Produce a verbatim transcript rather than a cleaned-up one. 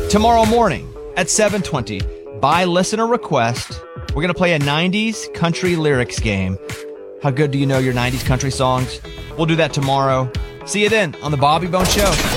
Tomorrow morning at seven twenty, by listener request, we're going to play a nineties country lyrics game. How good do you know your nineties country songs? We'll do that tomorrow. See you then on The Bobby Bone Show.